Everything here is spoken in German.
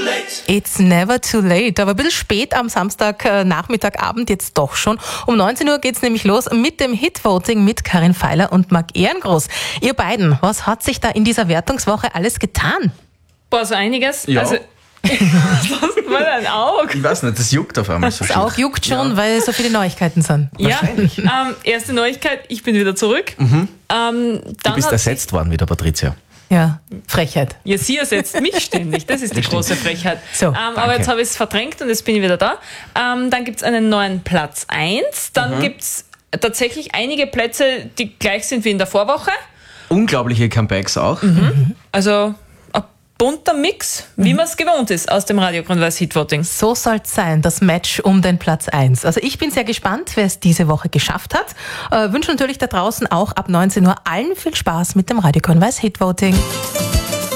It's never too late. Aber ein bisschen spät am Samstag, Nachmittagabend jetzt doch schon. Um 19 Uhr geht's nämlich los mit dem Hit-Voting mit Karin Feiler und Marc Ehrengroß. Ihr beiden, was hat sich da in dieser Wertungswoche alles getan? Boah, so einiges. Ja. Also, lass mal ein Auge. Ich weiß nicht, das juckt auf einmal so Das viel. auch juckt schon, weil so viele Neuigkeiten sind. Ja, erste Neuigkeit, ich bin wieder zurück. Du bist ersetzt worden wieder, Patricia. Ja, Frechheit. Ja, sie ersetzt mich ständig, das ist die große Frechheit. So, aber jetzt habe ich es verdrängt und jetzt bin ich wieder da. Dann gibt es einen neuen Platz 1. Dann gibt es tatsächlich einige Plätze, die gleich sind wie in der Vorwoche. Unglaubliche Comebacks auch. Also ein bunter Mix, wie man es gewohnt ist aus dem Radio Grün-Weiß Hit-Voting. So soll's sein, das Match um den Platz 1. Also ich bin sehr gespannt, wer es diese Woche geschafft hat. Wünsche natürlich da draußen auch ab 19 Uhr allen viel Spaß mit dem Radio Grün-Weiß Hit-Voting.